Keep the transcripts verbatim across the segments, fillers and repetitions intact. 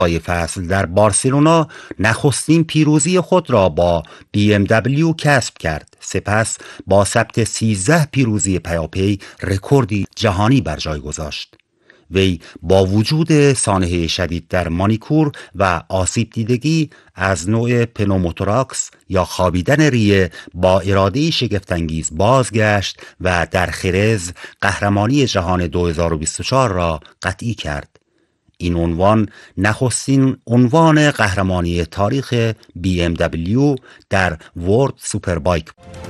پای فصل در بارسلونا نخستین پیروزی خود را با بی ام دبلیو کسب کرد. سپس با ثبت سیزده پیروزی پیاپی رکوردی جهانی بر جای گذاشت. وی با وجود سانحه شدید در مانیکور و آسیب دیدگی از نوع پنوموتوراکس یا خوابیدن ریه با اراده شگفت‌انگیز بازگشت و در خرز قهرمانی جهان دو هزار و بیست و چهار را قطعی کرد. این عنوان نخستین عنوان قهرمانی تاریخ بی ام دبلیو در ورلد سوپربایک.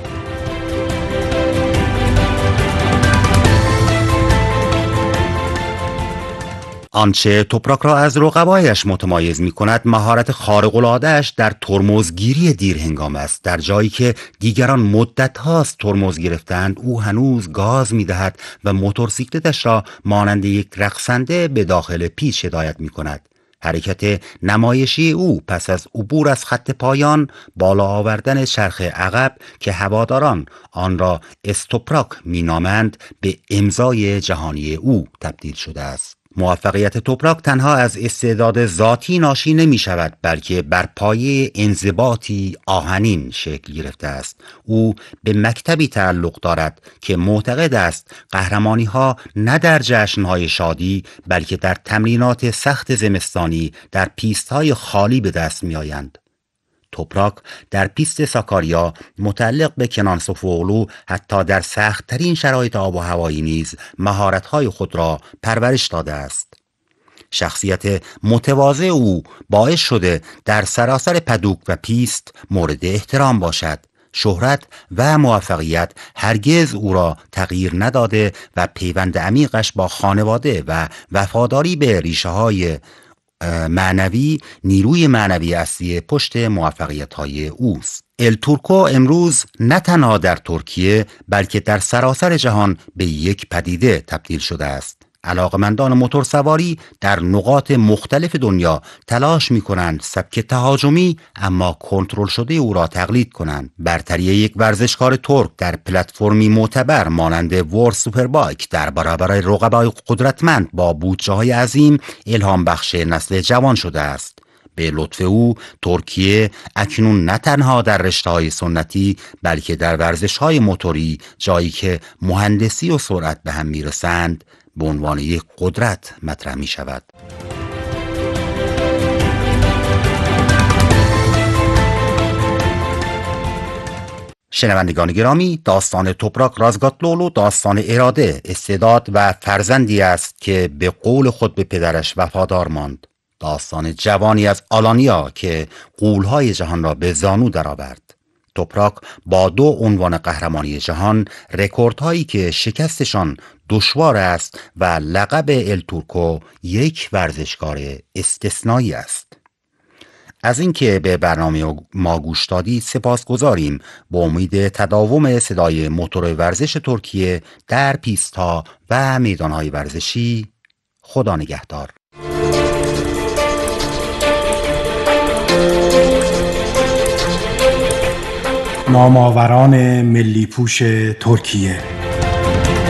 آنچه توپراک را از رقبایش متمایز می کند مهارت خارق‌العاده‌اش در ترمزگیری دیر هنگام است. در جایی که دیگران مدت هاست ترمز گرفتند، او هنوز گاز می دهد و موتورسیکلتش را مانند یک رقصنده به داخل پیچ هدایت می کند. حرکت نمایشی او پس از عبور از خط پایان، بالا آوردن چرخ عقب که هواداران آن را استوپراک می نامند، به امضای جهانی او تبدیل شده است. موفقیت توپراک تنها از استعداد ذاتی ناشی نمی شود، بلکه بر پایه انضباطی آهنین شکل گرفته است. او به مکتبی تعلق دارد که معتقد است قهرمانی ها نه در جشنهای شادی بلکه در تمرینات سخت زمستانی در پیست های خالی به دست می آیند. توپراک در پیست ساکاریا متعلق به کنان سوفوغلو حتی در سخت‌ترین شرایط آب و هوایی نیز مهارت‌های خود را پرورش داده است. شخصیت متواضع او باعث شده در سراسر پدوک و پیست مورد احترام باشد. شهرت و موفقیت هرگز او را تغییر نداده و پیوند عمیقش با خانواده و وفاداری به ریشه‌های معنوی نیروی معنوی اصلی پشت موفقیت‌های اوست. ال تورکو امروز نه تنها در ترکیه بلکه در سراسر جهان به یک پدیده تبدیل شده است. علاقمندان موتورسواری در نقاط مختلف دنیا تلاش می کنند سبک تهاجمی اما کنترل شده او را تقلید کنند. برتری یک ورزشکار ترک در پلتفرمی معتبر مانند ورلد سوپربایک در برابر رقبای قدرتمند با بودجه‌های عظیم الهام بخش نسل جوان شده است. به لطف او ترکیه اکنون نه تنها در رشته‌های سنتی بلکه در ورزش‌های موتوری، جایی که مهندسی و سرعت به هم میرسند، به عنوان یک قدرت مطرح می شود. شنوندگان گرامی، داستان توپراک رازگاتلوغلو داستان اراده، استعداد و فرزندی است که به قول خود به پدرش وفادار ماند. داستان جوانی از آلانیا که غول‌های جهان را به زانو درآورد. توپراک با دو عنوان قهرمانی جهان، رکوردهایی که شکستشان دشوار است و لقب ال تورکو، یک ورزشکار استثنایی است. از اینکه به برنامه ما گوش دادید سپاسگزاریم. با امید تداوم صدای موتور ورزش ترکیه در پیست‌ها و میدان‌های ورزشی. خدا نگهدار. نامآوران ملی پوش ترکیه